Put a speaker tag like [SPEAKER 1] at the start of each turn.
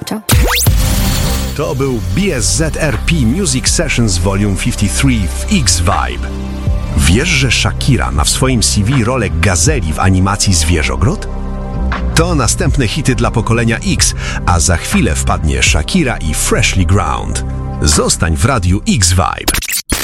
[SPEAKER 1] Ciao.
[SPEAKER 2] To był BSZRP Music Sessions Volume 53 w X-Vibe. Wiesz, że Shakira ma w swoim CV rolę gazeli w animacji Zwierzogród? To następne hity dla pokolenia X, a za chwilę wpadnie Shakira i Freshly Ground. Zostań w radiu X-Vibe.